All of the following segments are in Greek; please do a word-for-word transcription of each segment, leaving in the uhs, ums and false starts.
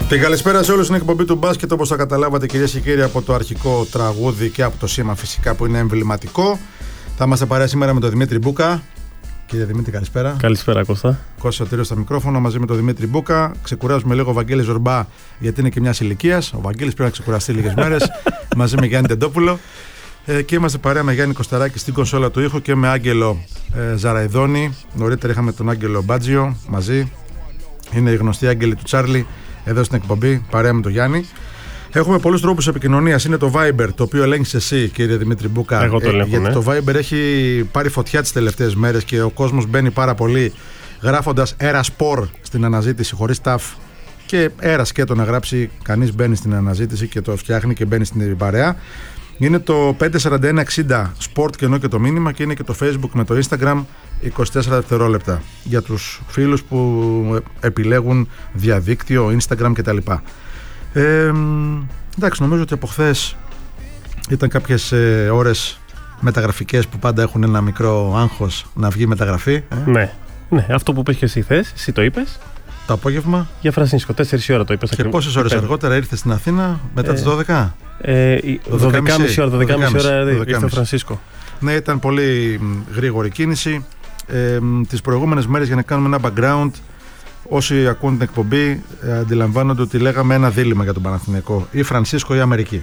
Την καλησπέρα σε όλους στην εκπομπή του μπάσκετ, όπως θα καταλάβατε κυρίες και κύριοι από το αρχικό τραγούδι και από το σήμα φυσικά που είναι εμβληματικό. Θα είμαστε παρέα σήμερα με τον Δημήτρη Μπούκα. Κύριε Δημήτρη, καλησπέρα. Καλησπέρα, Κώστα. Κώστα Σωτήριος στα μικρόφωνα μαζί με τον Δημήτρη Μπούκα. Ξεκουράζουμε λίγο ο Βαγγέλης Ζορμπά, γιατί είναι και μια ηλικία. Ο Βαγγέλης πρέπει να ξεκουραστεί λίγες μέρες μαζί με Γιάννη Τεντόπουλο. Ε, και είμαστε παρέα με Γιάννη Κωσταράκη στην κονσόλα του ήχου και με Άγγελο ε, Ζαραϊδόνη. Νωρίτερα είχαμε τον Άγγελο Μπάτζιο μαζί. Είναι η γνωστή Άγγελη του Τσάρλι εδώ στην εκπομπή, παρέα με τον Γιάννη. Έχουμε πολλούς τρόπους επικοινωνίας. Είναι το Viber, το οποίο ελέγχεις εσύ, κύριε Δημήτρη Μπούκα. Εγώ το ελέγχω, γιατί ναι. το Viber έχει πάρει φωτιά τις τελευταίες μέρες και ο κόσμος μπαίνει πάρα πολύ γράφοντας «Έρα Σπορ» στην αναζήτηση χωρίς ταφ και «Έρα σκέτο» να γράψει. Κανείς μπαίνει στην αναζήτηση και το φτιάχνει και μπαίνει στην παρέα. Είναι το πέντε σαράντα ένα εξήντα Sport και ενώ και το μήνυμα, και είναι και το Facebook με το Instagram είκοσι τέσσερα δευτερόλεπτα για τους φίλους που επιλέγουν διαδίκτυο, Instagram κτλ. Ε, εντάξει, νομίζω ότι από χθες ήταν κάποιες ε, ώρες μεταγραφικές που πάντα έχουν ένα μικρό άγχος να βγει μεταγραφή. Ε. Ναι, ναι, αυτό που είπες και εσύ θες, εσύ το είπες. Το απόγευμα. Για Φρανσίσκο, τέσσερις η ώρα το είπες. Και πόσες ώρες αργότερα ήρθε στην Αθήνα, μετά ε, τις δώδεκα. Ε, δώδεκα και μισή ώρα, δώδεκα και μισή ώρα ήρθε ο Φρανσίσκο. Ναι, ήταν πολύ γρήγορη κίνηση. Ε, τις προηγούμενες μέρες, για να κάνουμε ένα background, όσοι ακούν την εκπομπή ε, αντιλαμβάνονται ότι λέγαμε ένα δίλημμα για τον Παναθηναϊκό, ή Φρανσίσκο ή Αμερική.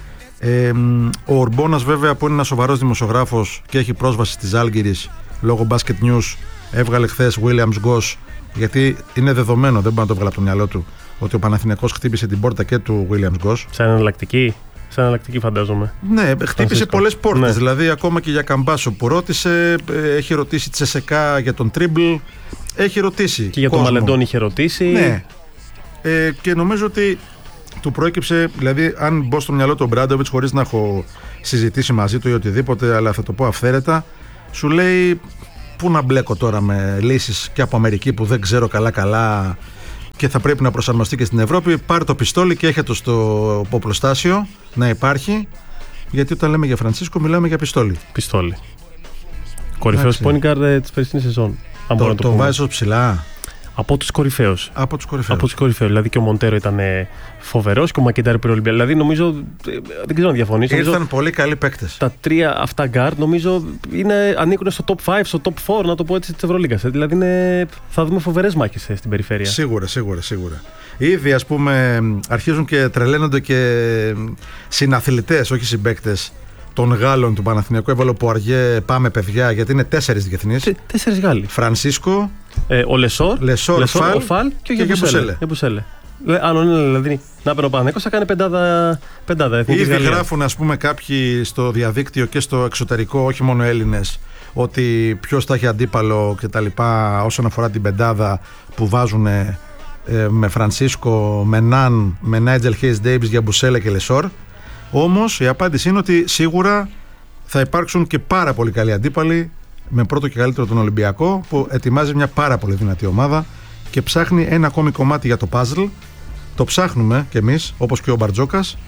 Ε, ο Ορμπόνας, βέβαια, που είναι ένας σοβαρός δημοσιογράφος και έχει πρόσβαση στις Ζάλγκιρις λόγω Basket News, έβγαλε χθες Williams Goss, γιατί είναι δεδομένο, δεν μπορεί να το βγάλει από το μυαλό του, ότι ο Παναθηναϊκός χτύπησε την πόρτα και του Williams Goss. Σαν εναλλακτική. Σαν εναλλακτική, φαντάζομαι. Ναι, χτύπησε πολλές πόρτες. Ναι. Δηλαδή, ακόμα και για Καμπάσο που ρώτησε, έχει ρωτήσει Τσεσεκά για τον τρίμπλ. Έχει ρωτήσει. Και για κόσμο. τον Μαλεντόν είχε ρωτήσει. Ναι. Ε, και νομίζω ότι του προέκυψε, δηλαδή, αν μπω στο μυαλό του Μπράντοβιτς, χωρίς να έχω συζητήσει μαζί του ή οτιδήποτε, αλλά θα το πω αυθαίρετα, σου λέει, πού να μπλέκω τώρα με λύσεις και από Αμερική που δεν ξέρω καλά-καλά και θα πρέπει να προσαρμοστεί και στην Ευρώπη. Πάρε το πιστόλι και έχετε το στο οπλοστάσιο να υπάρχει, γιατί όταν λέμε για Φρανσίσκο μιλάμε για πιστόλι. Πιστόλι. Κορυφαίος point guard της περσινής σεζόν. Αν Το, το βάζεις ως ψηλά. Από τους κορυφαίους. Από τους κορυφαίους. Από τους κορυφαίους. Δηλαδή και ο Μοντέρο ήταν φοβερός και ο Μακεντάρη πήρε Ολυμπία. Δηλαδή νομίζω. Δεν ξέρω να διαφωνήσω. Ήρθαν νομίζω, πολύ καλοί παίκτες. Τα τρία αυτά guard νομίζω είναι, ανήκουν στο top πέντε, στο top τέσσερα, να το πω έτσι, της Ευρωλίγκας. Δηλαδή είναι, θα δούμε φοβερές μάχες στην περιφέρεια. Σίγουρα, σίγουρα, σίγουρα. Ήδη, ας πούμε, αρχίζουν και τρελαίνονται και συναθλητές, όχι συμπαίκτες των Γάλλων του Παναθηναϊκού. Έβαλε ο Πουαριέ, πάμε παιδιά, γιατί είναι τέσσερις διεθνείς. Τέσσερις Γάλλοι. Φρανσίσκο, ε, ο Λεσόρ, Λεσόρ, Λεσόρ Φαλ, ο Φαλ και, και ο Γιαμπουσέλε. Αν είναι δηλαδή να παίρνει ο Παναθηναϊκός, θα κάνει πεντάδα, πεντάδα εθνικής Ήδη Γαλλίας. γράφουν, ας πούμε, κάποιοι στο διαδίκτυο και στο εξωτερικό, όχι μόνο Έλληνες, ότι ποιος θα έχει αντίπαλο κτλ. Όσον αφορά την πεντάδα που βάζουν ε, με Φρανσίσκο, με Ναν, με Νάιτζελ Χέις Ντέιβις, Γιαμπουσέλε και Λεσόρ. Όμως η απάντηση είναι ότι σίγουρα θα υπάρξουν και πάρα πολύ καλοί αντίπαλοι, με πρώτο και καλύτερο τον Ολυμπιακό, που ετοιμάζει μια πάρα πολύ δυνατή ομάδα και ψάχνει ένα ακόμη κομμάτι για το puzzle. Το ψάχνουμε κι εμείς, όπως και ο Μπαρτζόκας,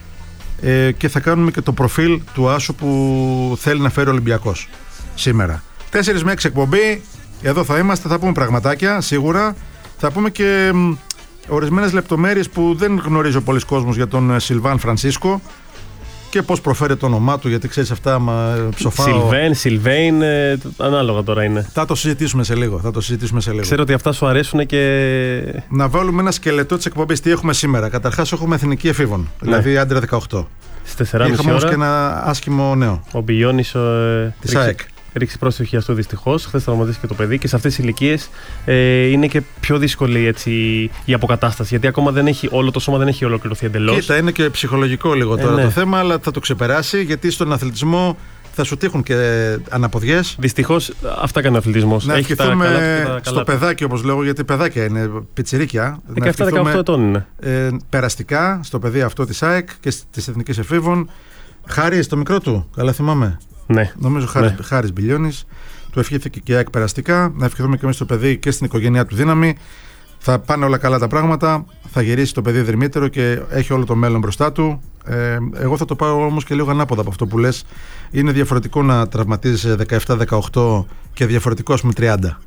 ε, και θα κάνουμε και το προφίλ του άσου που θέλει να φέρει ο Ολυμπιακός σήμερα. τέσσερις με έξι εκπομπή, εδώ θα είμαστε, θα πούμε πραγματάκια σίγουρα. Θα πούμε και μ, ορισμένες λεπτομέρειες που δεν γνωρίζει ο πολλής κόσμος για τον Σιλβάν Φρανσίσκο και πώς προφέρει το όνομά του, γιατί ξέρεις αυτά, μα ψοφάω. Σιλβέν, Σιλβέιν, ε, ανάλογα τώρα είναι. Θα το συζητήσουμε σε λίγο. Θα το συζητήσουμε σε λίγο. Ξέρω ότι αυτά σου αρέσουν και. Να βάλουμε ένα σκελετό της εκπομπής. Τι έχουμε σήμερα? Καταρχάς, έχουμε εθνική εφήβων, ναι. Δηλαδή άντρα δεκαοκτώ. Στις τέσσερα και μισή Είχαμε ώρα. όμως και ένα άσχημο νέο. Ο Μπιγιόνις ε, της ΑΕΚ. Ρίξει πρόσθεση χιαστού δυστυχώς. Χθες τραυματίστηκε το παιδί και σε αυτές τις ηλικίες ε, είναι και πιο δύσκολη έτσι, η αποκατάσταση. Γιατί ακόμα δεν έχει, όλο το σώμα δεν έχει ολοκληρωθεί εντελώς. Κοίτα, είναι και ψυχολογικό λίγο τώρα ε, ναι. το θέμα, αλλά θα το ξεπεράσει, γιατί στον αθλητισμό θα σου τύχουν και αναποδιές. Δυστυχώς αυτά κάνει ο αθλητισμός. Να έχει ευχηθούμε τα καλά, τα στο καλά. παιδάκι, όπως λέγω, γιατί παιδάκια είναι, πιτσιρίκια. δεκαεπτά δεκαοκτώ ετών είναι. Ε, περαστικά στο παιδί αυτό της ΑΕΚ και της Εθνικής Εφήβων. Χάρη, στο μικρό του, καλά θυμάμαι. Ναι. Νομίζω Χάρης, ναι. Χάρης Μπιλιώνης. Του ευχήθηκε και ΑΕΚ περαστικά. Να ευχηθούμε και εμείς στο παιδί και στην οικογένειά του δύναμη. Θα πάνε όλα καλά τα πράγματα. Θα γυρίσει το παιδί δρυμύτερο και έχει όλο το μέλλον μπροστά του. Ε, εγώ θα το πάω όμως και λίγο ανάποδα από αυτό που λες. Είναι διαφορετικό να τραυματίζεσαι δεκαεπτά δεκαοκτώ και διαφορετικό, ας πούμε, τριάντα.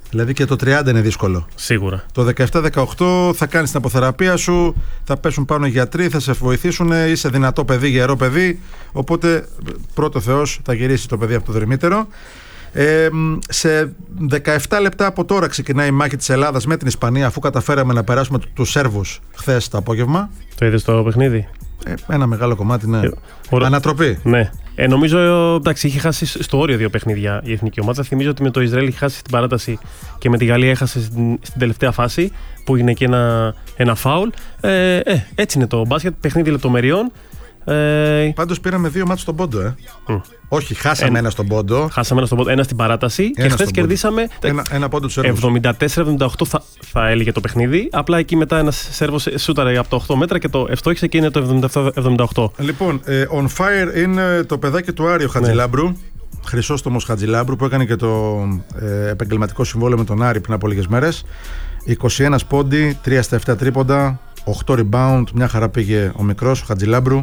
Δηλαδή και το τριάντα είναι δύσκολο. Σίγουρα. Το δεκαεπτά δεκαοκτώ θα κάνεις την αποθεραπεία σου, θα πέσουν πάνω οι γιατροί, θα σε βοηθήσουν, είσαι δυνατό παιδί, γερό παιδί. Οπότε πρώτο Θεός θα γυρίσει το παιδί από το δρυμύτερο. Ε, σε δεκαεπτά λεπτά από τώρα ξεκινάει η μάχη της Ελλάδας με την Ισπανία, αφού καταφέραμε να περάσουμε τους Σέρβους χθες το απόγευμα. Το είδες το παιχνίδι? Ε, ένα μεγάλο κομμάτι, ναι. Ε, ορα... Ανατροπή. Ναι. Ε, νομίζω, εντάξει, είχε χάσει στο όριο δύο παιχνίδια η εθνική ομάδα. Θυμίζω ότι με το Ισραήλ είχε χάσει στην παράταση και με τη Γαλλία έχασε στην, στην τελευταία φάση που έγινε και ένα, ένα φάουλ. Ε, ε, έτσι είναι το μπάσκετ, παιχνίδι λεπτομεριών. Ε... Πάντως πήραμε δύο μάτς στον πόντο, ε. Mm. Όχι, χάσαμε ένα, ένα στον πόντο. Χάσαμε ένα στον πόντο, ένα στην παράταση. Ένα και χθες κερδίσαμε. Ένα, ένα πόντο του Σέρβους. εβδομήντα τέσσερα εβδομήντα οκτώ θα, θα έλεγε το παιχνίδι. Απλά εκεί μετά ένας Σέρβος σούταρε από τα οκτώ μέτρα και το ευτόχισε και είναι το εβδομήντα επτά εβδομήντα οκτώ. Λοιπόν, ε, on fire είναι το παιδάκι του Άριο Χατζηλάμπρου. Ναι. Χρυσόστομος Χατζηλάμπρου που έκανε και το ε, επαγγελματικό συμβόλαιο με τον Άρη πριν από λίγες μέρες. είκοσι ένα πόντι, τρία στα επτά τρίποντα, οκτώ rebound. Μια χαρά πήγε ο μικρός, ο Χατζηλάμπρου.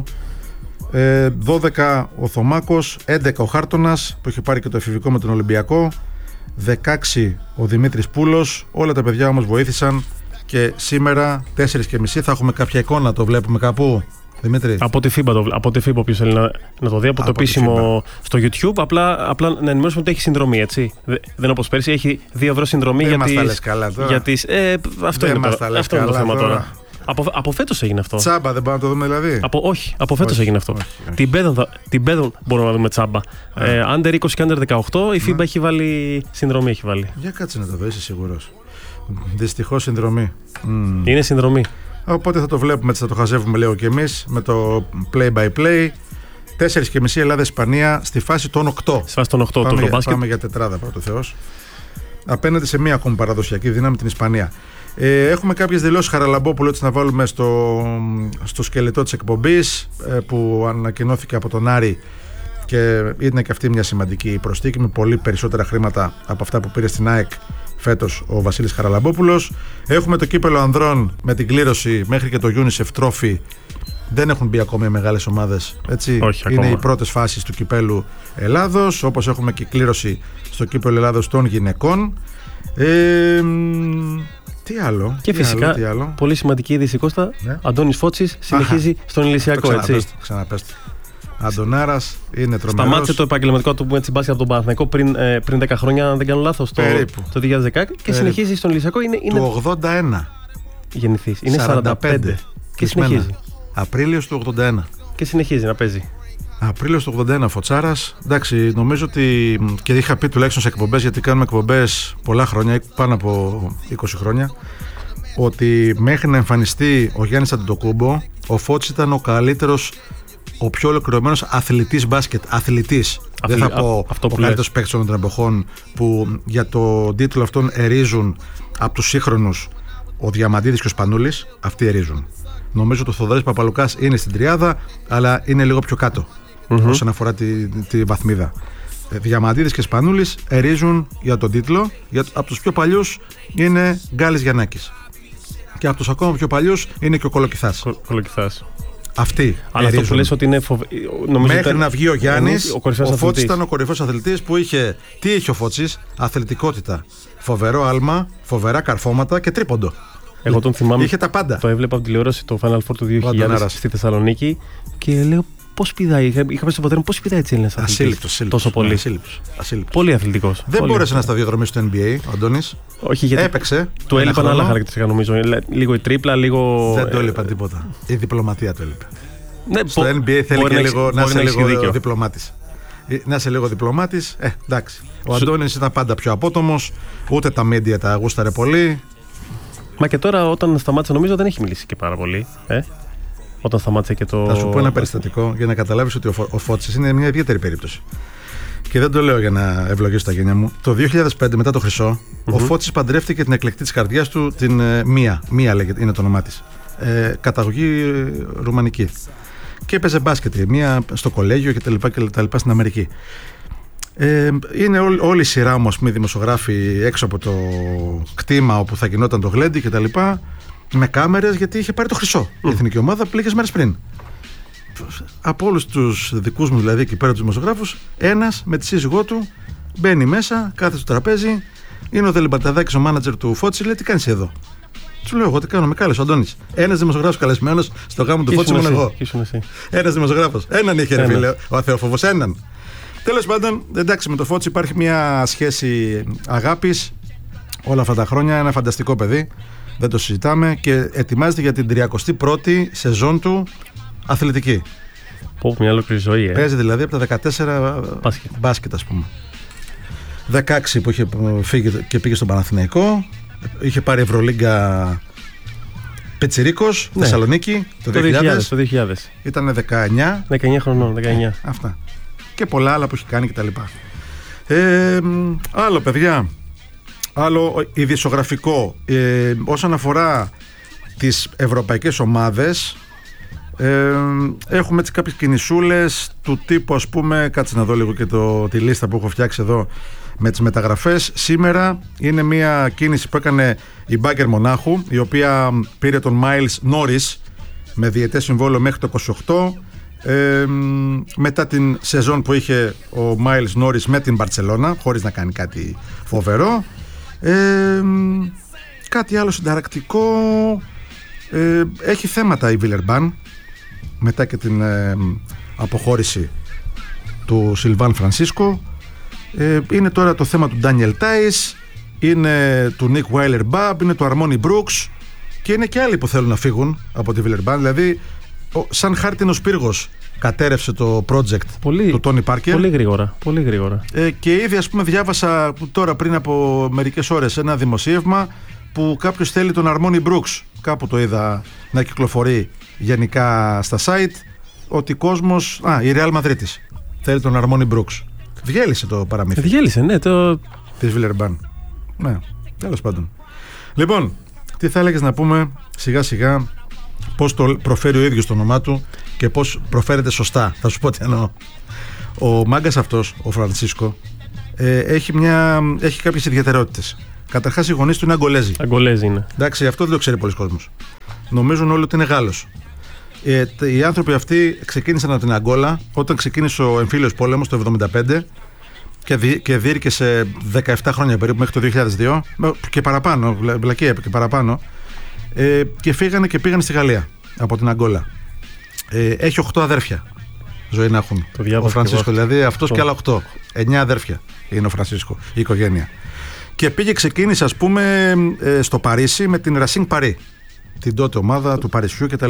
Ε, δώδεκα ο Θωμάκος, έντεκα ο Χάρτονας που έχει πάρει και το εφηβικό με τον Ολυμπιακό, δεκαέξι ο Δημήτρης Πούλος. Όλα τα παιδιά όμως βοήθησαν και σήμερα τέσσερις και μισή θα έχουμε κάποια εικόνα, το βλέπουμε κάπου, Δημήτρη? Από τη FIBA, το, από τη FIBA όποιος θέλει να, να το δει, από, από το επίσημο στο YouTube. Απλά, απλά να ενημερώσουμε ότι έχει συνδρομή, έτσι. Δεν είναι όπως πέρσι, έχει δύο ευρώ συνδρομή. Δεν για μας τις, τα λες καλά τώρα. Για τις, ε, αυτό δεν είναι, μας τώρα, τα αυτό καλά είναι το θέμα τώρα. τώρα. Από, από φέτος έγινε αυτό. Τσάμπα δεν πάμε να το δούμε δηλαδή? Από, όχι, από φέτος έγινε αυτό. Όχι, όχι. Την Πέδον, την Πέδον μπορούμε να δούμε τσάμπα. Ε, Under είκοσι και Under δεκαοκτώ, η FIBA έχει βάλει συνδρομή. Έχει βάλει. Για κάτσε να το δω, είσαι σίγουρος? Δυστυχώς συνδρομή. Mm. Είναι συνδρομή. Οπότε θα το βλέπουμε, έτσι θα το χαζεύουμε λίγο κι εμείς με το play by play. τέσσερις και μισή Ελλάδα-Ισπανία στη φάση των οκτώ. Στη φάση των οκτώ, πάμε, το για, μπάσκετ. πάμε για τετράδα πρώτο Θεός. Απέναντι σε μία ακόμη παραδοσιακή δύναμη, την Ισπανία. Ε, έχουμε κάποιες δηλώσεις Χαραλαμπόπουλου, έτσι να βάλουμε στο, στο σκελετό της εκπομπής, ε, που ανακοινώθηκε από τον Άρη και είναι και αυτή μια σημαντική προσθήκη με πολύ περισσότερα χρήματα από αυτά που πήρε στην ΑΕΚ φέτος ο Βασίλης Χαραλαμπόπουλος. Έχουμε το κύπελο ανδρών με την κλήρωση μέχρι και το UNICEF Trophy. Δεν έχουν μπει ακόμη οι μεγάλες ομάδες, έτσι. Όχι, είναι ακόμα. οι πρώτες φάσεις του κυπέλου Ελλάδος, όπως έχουμε και κλήρωση στο κύπελο Ελλάδος των γυναικών. Ε, τι άλλο? Και τι φυσικά, άλλο, τι άλλο? πολύ σημαντική είδηση, Κώστα, ναι. Αντώνης Φώτσης συνεχίζει Αχα. στον Ηλυσιακό, έτσι. Ξαναπέστε. Αντωνάρας είναι τρομερός. Σταμάτησε το επαγγελματικό του μπάσκετ από τον Παναθηναϊκό πριν, ε, πριν δέκα χρόνια, αν δεν κάνω λάθος, το, το δύο χιλιάδες δεκαέξι και Περίπου. συνεχίζει στον Ηλυσιακό. Είναι, είναι... Το ογδόντα ένα. Γεννηθής. Είναι σαράντα πέντε. σαράντα πέντε. Και συνεχίζει. Απρίλιος του ογδόντα ένα. Και συνεχίζει να παίζει. Απρίλιος του ογδόντα ένα Φωτσάρας. Εντάξει, νομίζω ότι. Και είχα πει τουλάχιστον σε εκπομπές, γιατί κάνουμε εκπομπές πολλά χρόνια, πάνω από είκοσι χρόνια, ότι μέχρι να εμφανιστεί ο Γιάννης Αντετοκούμπο, ο Φώτης ήταν ο καλύτερος, ο πιο ολοκληρωμένος αθλητής μπάσκετ. Αθλητής. Δεν θα πω ο καλύτερος παίκτης των εποχών, που για το τίτλο αυτόν ερίζουν από τους σύγχρονους ο Διαμαντίδης και ο Σπανούλης. Αυτοί ερίζουν. Νομίζω ότι ο Θοδωρής Παπαλουκάς είναι στην τριάδα, αλλά είναι λίγο πιο κάτω mm-hmm. όσον αφορά τη, τη βαθμίδα. Διαμαντίδης και Σπανούλης ερίζουν για τον τίτλο. Για, από τους πιο παλιούς είναι Γκάλης Γιαννάκης. Και από τους ακόμα πιο παλιούς είναι και ο Κολοκυθάς. Κο, Κολοκυθάς. Αυτοί. Αλλά αυτό που λες ότι είναι φοβε... Μέχρι ήταν... να βγει ο Γιάννης, ο, ο, ο Φώτης ήταν ο κορυφαίος αθλητής που είχε. Τι είχε ο Φώτης? Αθλητικότητα. Φοβερό άλμα, φοβερά καρφώματα και τρίποντο. Εγώ τον θυμάμαι. Είχε τα πάντα. Το έβλεπα από τηλεόραση το Final Four του δύο χιλιάδες στη Θεσσαλονίκη και λέω πώς πηδάει. Είχα πει στον πατέρα μου πώς πηδάει έτσι Έλληνας αθλητής. Τόσο πολύ. Ασύλληπτος. Ασύλληπτος. Πολύ αθλητικός. Δεν πολύ μπόρεσε να σταδιοδρομήσει στο N B A ο Αντώνης. Όχι, γιατί έπαιξε. Του έλειπαν άλλα χαρακτηριστικά νομίζω. Λίγο η τρίπλα, λίγο. Δεν το έλειπαν τίποτα. Η διπλωματία του έλειπε. Ναι, στο N B A θέλει και λίγο, να είσαι λίγο διπλωμάτης. Να είσαι λίγο διπλωμάτης. Ε, εντάξει. Ο Αντώνης ήταν πάντα πιο απότομος. Ούτε τα media τα γούσταρε πολύ. Μα και τώρα όταν σταμάτησε νομίζω δεν έχει μιλήσει και πάρα πολύ. Ε? Όταν σταμάτησε και το. Θα σου πω ένα περιστατικό για να καταλάβεις ότι ο, Φω... ο Φώτης είναι μια ιδιαίτερη περίπτωση. Και δεν το λέω για να ευλογήσω τα γένια μου. Το δύο χιλιάδες πέντε, μετά το Χρυσό, mm-hmm. ο Φώτης παντρεύτηκε την εκλεκτή της καρδιάς του, την ε, Μία. Μία λέγεται, είναι το όνομά της. Ε, καταγωγή ε, ρουμανική. Και έπαιζε μπάσκετ. Μία στο κολέγιο και τα λοιπά, και τα λοιπά στην Αμερική. Ε, είναι όλη, όλη η σειρά όμως με δημοσιογράφοι έξω από το κτήμα όπου θα γινόταν το γλέντι και τα λοιπά, με κάμερες, γιατί είχε πάρει το Χρυσό mm. η εθνική ομάδα λίγες μέρες πριν. Από όλους τους δικούς μου, δηλαδή εκεί πέρα τους δημοσιογράφους, ένας με τη σύζυγό του μπαίνει μέσα, κάθεται στο τραπέζι, Είναι ο Δελιμπαρταδάκης, ο μάνατζερ του Φώτση, λέει: τι κάνεις εδώ? Του λέω: εγώ τι κάνω, με κάλεσε ο Αντώνης. Ένας δημοσιογράφος καλεσμένος στο γάμο του Φώτση ήμουν εγώ. Ένας δημοσιογράφος. Έναν είχε, ρε φίλε, ο αθεόφοβος, έναν. Τέλος πάντων, εντάξει, με το Φώτση υπάρχει μια σχέση αγάπης όλα αυτά τα χρόνια. Ένα φανταστικό παιδί, δεν το συζητάμε, και ετοιμάζεται για την τριακοστή πρώτη σεζόν του αθλητική. Πω, μια ολόκληρη ζωή, ε. Παίζει δηλαδή από τα δεκατέσσερα μπάσκετ, μπάσκετ ας πούμε. δεκαέξι που είχε φύγει και πήγε στον Παναθηναϊκό. Είχε πάρει Ευρωλίγκα Πετσιρίκος, ναι. Θεσσαλονίκη το, το δύο χιλιάδες. Το δύο χιλιάδες. Ήταν δεκαεννιά. δεκαεννιά χρονών, δεκαεννιά. Αυτά. Και πολλά άλλα που έχει κάνει κτλ. Ε, άλλο, παιδιά. Άλλο ειδησιογραφικό. Ε, όσον αφορά τις ευρωπαϊκές ομάδες, ε, έχουμε έτσι κάποιες κινησούλες του τύπου, ας πούμε, κάτσε να δω λίγο και το, τη λίστα που έχω φτιάξει εδώ με τις μεταγραφές. Σήμερα είναι μια κίνηση που έκανε η Μπάγκερ Μονάχου, η οποία πήρε τον Miles Norris με διετές συμβόλαιο μέχρι το είκοσι οκτώ, ε, μετά την σεζόν που είχε ο Miles Norris με την Μπαρτσελώνα, χωρίς να κάνει κάτι φοβερό. ε, κάτι άλλο συνταρακτικό, ε, έχει θέματα η Βιλερμπάν μετά και την ε, αποχώρηση του Σιλβάν Φρανσίσκο. Ε, είναι τώρα το θέμα του Ντάνιελ Τάις, είναι του Νικ Βάιλερ Μπαμπ, είναι του Αρμόνι Μπρούξ, και είναι και άλλοι που θέλουν να φύγουν από τη Βιλερμπάν. Δηλαδή, ο, σαν χάρτινος πύργος κατέρευσε το project πολύ, του Τόνι Πάρκερ. Πολύ γρήγορα. Πολύ γρήγορα. Ε, και ήδη, ας πούμε, διάβασα τώρα πριν από μερικές ώρες ένα δημοσίευμα που κάποιος θέλει τον Αρμόνι Μπρούξ. Κάπου το είδα να κυκλοφορεί γενικά στα site, ότι κόσμος. Α, η Ρεάλ Μαδρίτης θέλει τον Αρμόνι Μπρούξ. Διέλυσε το παραμύθι. Διέλυσε, ναι. Το... Της Βιλερμπάν. Ναι, τέλος πάντων. Λοιπόν, τι θα έλεγες να πούμε σιγά σιγά πώς το προφέρει ο ίδιος το όνομά του και πώς προφέρεται σωστά. Θα σου πω τι εννοώ. Ο μάγκας αυτός, ο Φρανσίσκο, ε, έχει, μια, έχει κάποιες ιδιαιτερότητες. Καταρχάς, οι γονείς του είναι Αγκολέζοι. Αγκολέζοι είναι. Εντάξει, αυτό δεν το ξέρει πολλοί κόσμος. Νομίζουν όλοι ότι είναι Γάλλος. Ε, οι άνθρωποι αυτοί ξεκίνησαν από την Αγκόλα όταν ξεκίνησε ο εμφύλιος πόλεμος το εβδομήντα πέντε και, δι, και διήρκεσε δεκαεπτά χρόνια περίπου μέχρι το δύο χιλιάδες δύο και παραπάνω, βλακία και παραπάνω, ε, και φύγανε και πήγαν στη Γαλλία από την Αγκόλα. Ε, έχει οκτώ αδέρφια. Ζωή να έχουν. Ο Φρανσίσκο, δηλαδή αυτός και άλλα οκτώ. Εννιά αδέρφια είναι ο Φρανσίσκο, η οικογένεια. Και πήγε, ξεκίνησε, ας πούμε, ε, στο Παρίσι με την Racing Paris, την τότε ομάδα του Παρισιού κτλ.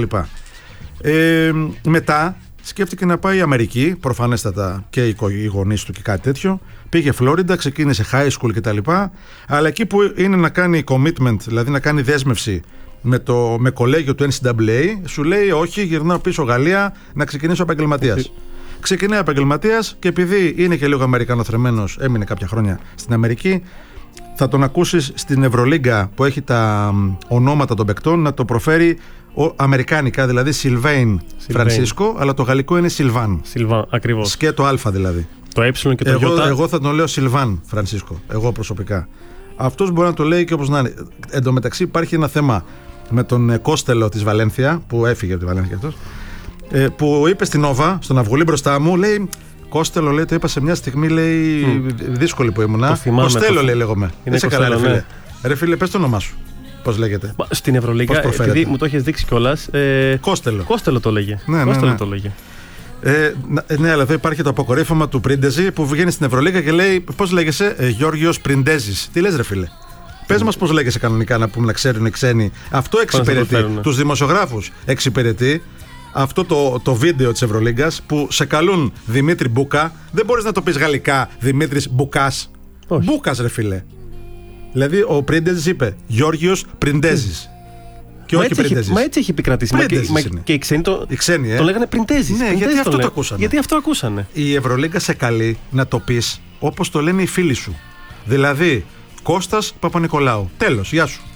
Ε, μετά σκέφτηκε να πάει η Αμερική, προφανέστατα και οι γονείς του και κάτι τέτοιο. Πήγε Φλόριντα, ξεκίνησε high school κτλ. Αλλά εκεί που είναι να κάνει commitment, δηλαδή να κάνει δέσμευση με το με κολέγιο του N C A A, σου λέει όχι, γυρνάω πίσω Γαλλία να ξεκινήσω επαγγελματίας. Ξεκινάει επαγγελματίας και επειδή είναι και λίγο αμερικανοθρεμμένος, έμεινε κάποια χρόνια στην Αμερική. Θα τον ακούσεις στην Ευρωλίγκα που έχει τα ονόματα των παικτών να το προφέρει ο, αμερικάνικα, δηλαδή Σιλβέιν Φρανσίσκο, αλλά το γαλλικό είναι Σιλβάν. Σιλβάν, ακριβώς. Σκέτο Α δηλαδή. Το ε και το εγώ, Ι. Εγώ θα τον λέω Σιλβάν Φρανσίσκο, εγώ προσωπικά. Αυτός μπορεί να το λέει και όπως να είναι. Εν τω μεταξύ υπάρχει ένα θέμα με τον Κώστελο της Βαλένθια, που έφυγε από τη Βαλένθια αυτός, που είπε στην Νόβα, στον Αυγολή μπροστά μου, λέει. Κώστελο, λέει, το είπα σε μια στιγμή, λέει, mm. δύσκολη που ήμουνα. Κωστέλο, λέει, λέγομαι. Είναι σε καλά, ρε φίλε. Ναι. Ρε φίλε, πες το όνομά σου. Πώς λέγεται? Στην Ευρωλίγκα, επειδή μου το έχεις δείξει κιόλας. Ε, Κώστελο. Κώστελο το λέγε. Ναι, Κώστελο ναι, ναι. το λέγε. Ε, ναι, αλλά εδώ υπάρχει το αποκορύφωμα του Πρίντεζη που βγαίνει στην Ευρωλίγκα και λέει, πώς λέγεσαι, ε, Γιώργιος Πριντέζης. Τι λες, ρε φίλε? Πες μας πώς λέγεσαι κανονικά, να πούμε, να ξέρουν οι ξένοι. Αυτό εξυπηρετεί. Τους δημοσιογράφους εξυπηρετεί. Αυτό το, το βίντεο της Ευρωλίγκας που σε καλούν Δημήτρη Μπούκα, δεν μπορείς να το πεις γαλλικά Δημήτρης Μπουκάς. Όχι. Μπούκας, ρε φίλε. Δηλαδή ο Πρίντεζης είπε Γιώργιος Πριντέζης. Και μα όχι Πριντέζης. Μα έτσι έχει επικρατήσει. Μα και, μα και οι ξένοι το, οι ξένοι, ε? το λέγανε Πριντέζης. Ναι, Πριντέζης γιατί αυτό το, το ακούσανε. Γιατί αυτό ακούσανε. Η Ευρωλίγκα σε καλεί να το πεις όπως το λένε οι φίλοι σου. Δηλαδή Κώστας Παπα-Νικολάου. Τέλος, γεια σου.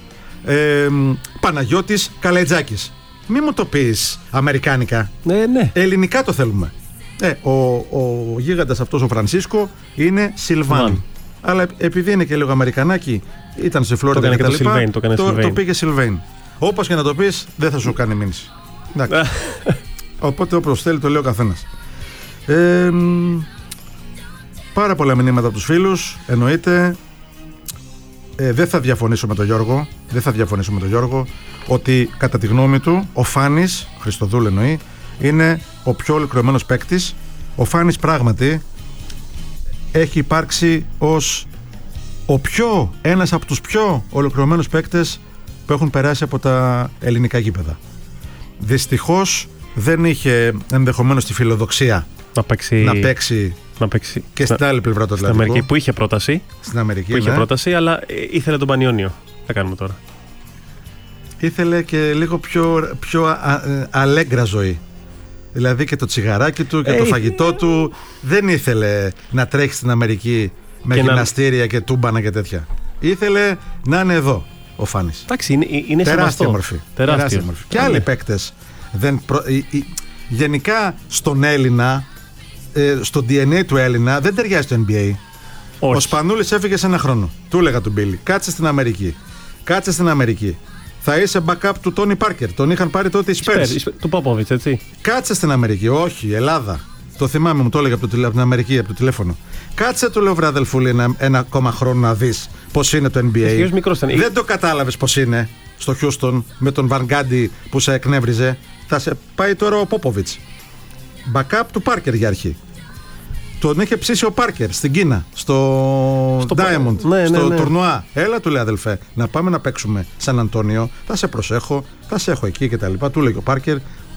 Ε, Παναγιώτης Καλετζάκης. Μη μου το πεις αμερικάνικα. Ναι, ναι. Ελληνικά το θέλουμε. Ε, ο, ο γίγαντας αυτός ο Φρανσίσκο είναι Σιλβάν. Mm. Αλλά επειδή είναι και λίγο αμερικανάκι, ήταν σε Φλόριντα και τα λοιπά, το, το, το, το πήγε Σιλβέιν. Όπως και να το πεις, δεν θα σου κάνει μήνυση. Εντάξει. Οπότε όπως θέλει το λέει ο καθένας. Ε, πάρα πολλά μηνύματα από τους φίλους, εννοείται. ε, δεν θα διαφωνήσω με τον Γιώργο, δεν θα διαφωνήσω με τον Γιώργο ότι κατά τη γνώμη του ο Φάνης, Χριστοδούλου εννοεί, είναι ο πιο ολοκληρωμένος παίκτης. Ο Φάνης πράγματι έχει υπάρξει ως ο πιο, ένας από τους πιο ολοκληρωμένους παίκτες που έχουν περάσει από τα ελληνικά γήπεδα. Δυστυχώς δεν είχε ενδεχομένως τη φιλοδοξία να παίξει, να παίξει, να παίξει και στην άλλη πλευρά του Ατλαντικού. Στην Αμερική που είχε πρόταση. Στην Αμερική, που είχε ναι. πρόταση, αλλά ήθελε τον Πανιόνιο. Θα κάνουμε τώρα. Ήθελε και λίγο πιο, πιο α, α, αλέγκρα ζωή. Δηλαδή και το τσιγαράκι του και ε, το φαγητό ε, του. Δεν ήθελε να τρέχει στην Αμερική με και γυμναστήρια να... και τούμπανα και τέτοια. Ήθελε να είναι εδώ ο Φάνης. Εντάξει, είναι, είναι τεράστια μορφή. Τεράστια. Τεράστια μορφή. Και άλλοι παίκτες. Δεν προ... Γενικά στον Έλληνα, ε, στο ντι εν έι του Έλληνα δεν ταιριάζει το εν μπι έι. Όχι. Ο Σπανούλης έφυγε σε ένα χρόνο. Του έλεγα του Μπίλι, κάτσε στην Αμερική. Κάτσε στην Αμερική. Θα είσαι backup του Τόνι Πάρκερ. Τον είχαν πάρει τότε οι Spurs. Του Παπόβιτς, έτσι. Κάτσε στην Αμερική. Όχι, Ελλάδα. Το θυμάμαι, μου το έλεγε από, το, από την Αμερική, από το τηλέφωνο. Κάτσε, του λέω, βρε αδελφούλη, ένα, ένα ακόμα χρόνο να δεις πώς είναι το εν μπι έι. Δεν το κατάλαβες πώς είναι στο Χιούστον με τον Βαν Γκάντι που σε εκνεύριζε. Θα σε πάει τώρα ο Πόποβιτς. Backup του Πάρκερ για αρχή. Τον είχε ψήσει ο Πάρκερ στην Κίνα, στο, στο Diamond, ναι, στο ναι, ναι. τουρνουά. Έλα, του λέει, αδελφέ, να πάμε να παίξουμε Σαν Αντώνιο. Θα σε προσέχω, θα σε έχω εκεί κτλ. Του λέει ο Πάρκερ.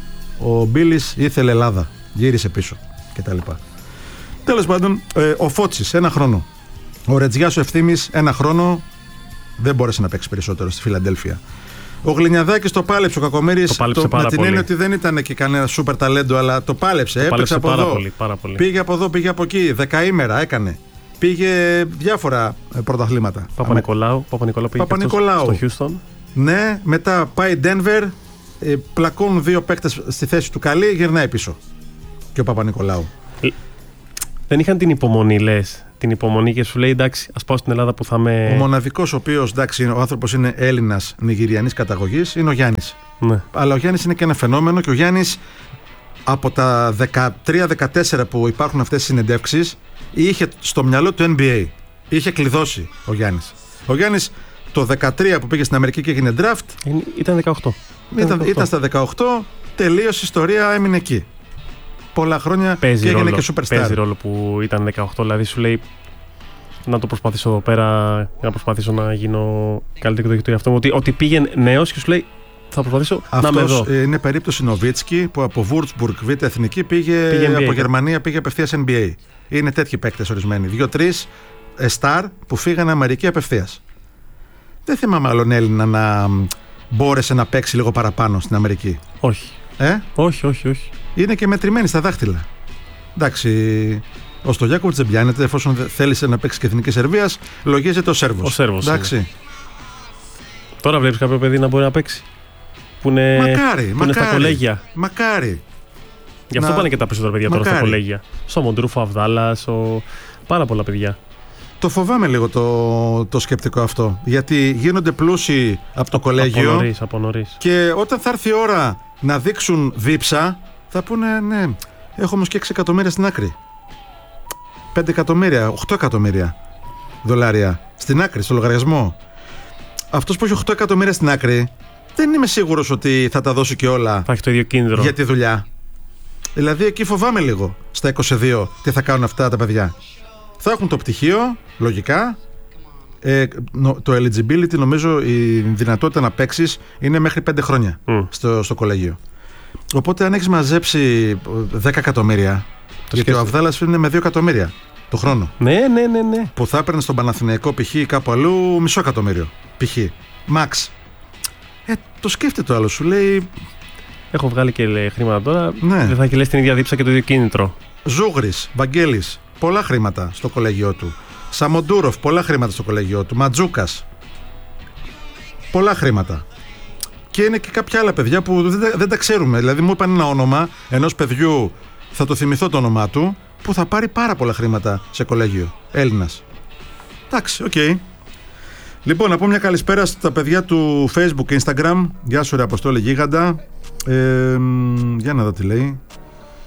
Ο Μπίλις ήθελε Ελλάδα. Γύρισε πίσω κτλ. Τέλος πάντων, ε, ο Φώτσης ένα χρόνο. Ο Ρετζιάς ο Ευθύμης ένα χρόνο. Δεν μπόρεσε να παίξει περισσότερο στη Φιλαντέλφια. Ο Γλινιαδάκης το πάλεψε, ο Κακομοίρης, το, το, με την έννοια ότι δεν ήταν και κανένα σούπερ ταλέντο, αλλά το πάλεψε. Το έπαιξε από πάρα εδώ. Πολύ, πάρα πολύ. Πήγε από εδώ, πήγε από εκεί. Δεκαήμερα έκανε. Πήγε διάφορα πρωταθλήματα. Παπα-Νικολάου, Παπα-Νικολάου πήγε Παπα-Νικολάου. στο Χιούστον. Ναι, μετά πάει Denver, ε, πλακώνουν δύο παίκτες στη θέση του καλή, γυρνάει πίσω. Και ο Παπα-Νικολάου. Ε, δεν είχαν την υπομονή, λες. Την υπομονή και σου λέει εντάξει, ας πάω στην Ελλάδα που θα με. Ο μοναδικός ο οποίος, εντάξει, ο άνθρωπος είναι Έλληνας Νιγηριανής καταγωγής, είναι ο Γιάννης. Ναι. Αλλά ο Γιάννης είναι και ένα φαινόμενο και ο Γιάννης από τα δεκατρία δεκατέσσερα που υπάρχουν αυτές οι συνεντεύξεις είχε στο μυαλό του εν μπι έι. Είχε κλειδώσει ο Γιάννης. Ο Γιάννης το δεκατρία που πήγε στην Αμερική και έγινε draft. Ήταν δεκαοκτώ. Ήταν, ήταν, ήταν στα δεκαοκτώ, τελείωσε η ιστορία, έμεινε εκεί. Πολλά χρόνια παίζει και έγινε ρόλο, και superstar. Παίζει ρόλο που ήταν δεκαοκτώ, δηλαδή σου λέει να το προσπαθήσω εδώ πέρα, να προσπαθήσω να γίνω καλύτερο και το αυτό. Ότι, ότι πήγαινε νέος και σου λέει θα προσπαθήσω αυτός να είμαι εδώ. Είναι περίπτωση Νοβίτσκι που από Würzburg Β' Εθνική πήγε, πήγε από Γερμανία πήγε απευθείας εν μπι έι. Είναι τέτοιοι παίκτες ορισμένοι. Δύο-τρεις στάρ που φύγανε Αμερική απευθείας. Δεν θυμάμαι άλλον Έλληνα να μπόρεσε να παίξει λίγο παραπάνω στην Αμερική. Όχι. Ε? Όχι, όχι, όχι. Είναι και μετρημένοι στα δάχτυλα. Εντάξει, ο Στογιάκοβιτς δεν πιάνεται, εφόσον θέλησε να παίξει και εθνική Σερβίας, λογίζεται ο Σέρβος. Ο Σέρβος. Εντάξει. Είναι. Τώρα βλέπεις κάποιο παιδί να μπορεί να παίξει. Που είναι, μακάρι, που μακάρι, είναι στα κολέγια. Μακάρι. Γι' αυτό να... πάνε και τα περισσότερα παιδιά μακάρι. Τώρα στα κολέγια. Στο Μοντρούφο Αβδάλας, ο... πάρα πολλά παιδιά. Το φοβάμαι λίγο το, το σκεπτικό αυτό. Γιατί γίνονται πλούσιοι από το κολέγιο. Από νωρίς, από νωρίς. Και όταν θα έρθει η ώρα να δείξουν δίψα, θα πούνε ναι, έχω όμως και έξι εκατομμύρια στην άκρη. πέντε εκατομμύρια, οκτώ εκατομμύρια δολάρια στην άκρη, στο λογαριασμό. Αυτός που έχει οκτώ εκατομμύρια στην άκρη, δεν είμαι σίγουρος ότι θα τα δώσει και όλα. Θα έχει το ίδιο κίνδυνο για τη δουλειά. Δηλαδή εκεί φοβάμαι λίγο στα είκοσι δύο τι θα κάνουν αυτά τα παιδιά. Θα έχουν το πτυχίο, λογικά. Ε, το eligibility, νομίζω η δυνατότητα να παίξεις είναι μέχρι πέντε χρόνια mm. στο, στο κολέγιο. Οπότε αν έχεις μαζέψει δέκα εκατομμύρια, το γιατί σκέφτε. Ο Αβδάλας είναι με δύο εκατομμύρια το χρόνο. Ναι, ναι, ναι, ναι. Που θα έπαιρνε στον Παναθηναϊκό π.χ. ή κάπου αλλού μισό εκατομμύριο π.χ. Max. Ε, το σκέφτεται το άλλο, σου λέει. Έχω βγάλει και λέει, χρήματα τώρα. Ναι. Δεν θα έχει λες την ίδια δίψα και το ίδιο κίνητρο. Ζούγρης, Βαγγέλης, πολλά χρήματα στο κολέγιό του. Σαμοντούροφ, πολλά χρήματα στο κολέγιό του. Ματζούκας, πολλά χρήματα. Και είναι και κάποια άλλα παιδιά που δεν, δεν τα ξέρουμε. Δηλαδή, μου είπαν ένα όνομα ενός παιδιού, θα το θυμηθώ το όνομά του, που θα πάρει πάρα πολλά χρήματα σε κολέγιο. Έλληνας. Εντάξει, οκ. Okay. Λοιπόν, να πω μια καλησπέρα στα παιδιά του Facebook και Instagram. Γεια σου, ρε Αποστόλη Γίγαντα. Ε, για να δω τι λέει.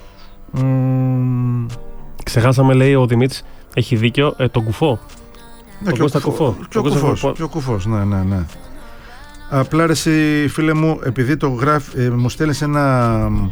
Mm. Ξεχάσαμε, λέει ο Δημήτρης, έχει δίκιο, ε, τον κουφό. Ναι, ο Κώστα Κουφό. Και ο Κουφός, και ο Κουφός, ναι, ναι, ναι. Απλά ρε εσύ, φίλε μου, επειδή το γράφει, ε, μου στέλνεις ένα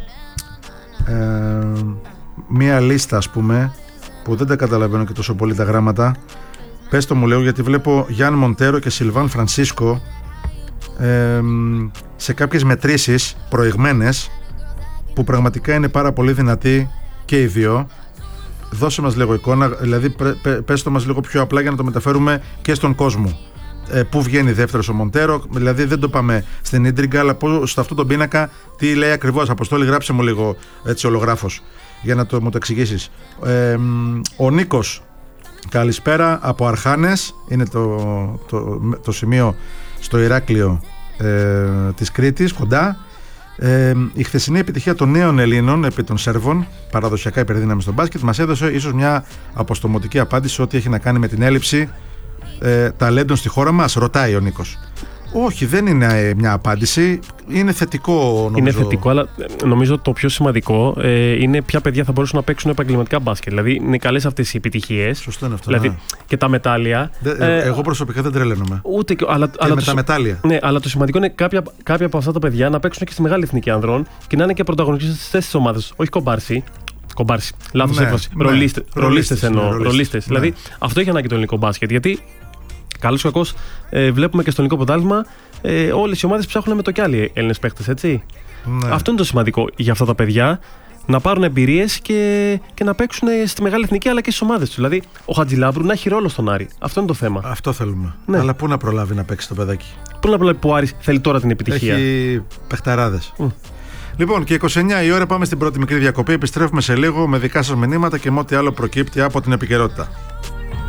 ε, μία λίστα, ας πούμε, που δεν τα καταλαβαίνω και τόσο πολύ τα γράμματα. Πες το μου, λέω, γιατί βλέπω Γιάν Μοντέρο και Σιλβάν Φρανσίσκο ε, σε κάποιες μετρήσεις προηγμένες που πραγματικά είναι πάρα πολύ δυνατοί και οι δύο. Δώσε μας λίγο εικόνα, δηλαδή πες το μας λίγο πιο απλά για να το μεταφέρουμε και στον κόσμο. Ε, πού βγαίνει δεύτερος ο Μοντέρο, δηλαδή δεν το πάμε στην ίντριγκα, αλλά πώς, στο αυτό τον πίνακα τι λέει ακριβώς. Αποστόλη, γράψε μου λίγο έτσι ολογράφος για να το, μου το εξηγήσεις. Ε, ο Νίκος, καλησπέρα από Αρχάνες, είναι το, το, το σημείο στο Ηράκλειο ε, της Κρήτης, κοντά. Ε, η χθεσινή επιτυχία των νέων Ελλήνων επί των Σέρβων, παραδοσιακά υπερδύναμη στο μπάσκετ, μας έδωσε ίσως μια αποστομωτική απάντηση ό,τι έχει να κάνει με την έλλειψη ε, ταλέντων στη χώρα μας, ρωτάει ο Νίκος. Όχι, δεν είναι μια απάντηση. Είναι θετικό, νομίζω. Είναι θετικό, αλλά νομίζω το πιο σημαντικό ε, είναι ποια παιδιά θα μπορούσαν να παίξουν επαγγελματικά μπάσκετ. Δηλαδή, είναι καλές αυτές οι επιτυχίες. Σωστό είναι αυτό. Δηλαδή, ναι. Και τα μετάλλια. Δε, ε, εγώ προσωπικά δεν τρελαίνομαι. Ούτε, αλλά, και αλλά με το, τα μετάλλια. Ναι, αλλά το σημαντικό είναι κάποια, κάποια από αυτά τα παιδιά να παίξουν και στη μεγάλη εθνική ανδρών και να είναι και πρωταγωνιστές στις ομάδες. Όχι κομπάρσι. Κομπάρσι. Λάθος ναι, έκφραση. Ναι, ρολίστες εννοώ. Ναι, ρολίστες. Ναι. Δηλαδή, αυτό έχει ανάγκη το ελληνικό μπάσκετ. Γιατί, καλώς ή κακώς, ε, βλέπουμε και στο ελληνικό πρωτάθλημα ε, όλες οι ομάδες ψάχνουν με το κι άλλοι Έλληνες παίκτες, έτσι. Ναι. Αυτό είναι το σημαντικό για αυτά τα παιδιά. Να πάρουν εμπειρίες και, και να παίξουν στη μεγάλη εθνική αλλά και στις ομάδες τους. Δηλαδή, ο Χατζηλάμπρου να έχει ρόλο στον Άρη. Αυτό είναι το θέμα. Αυτό θέλουμε. Ναι. Αλλά πού να προλάβει να παίξει το παιδάκι. Πού να προλάβει που ο Άρης θέλει τώρα την επιτυχία. Έχει παιχταράδες. Mm. Λοιπόν, και είκοσι εννιά η ώρα, πάμε στην πρώτη μικρή διακοπή. Επιστρέφουμε σε λίγο με δικά σας μηνύματα και με ό,τι άλλο προκύπτει από την επικαιρότητα.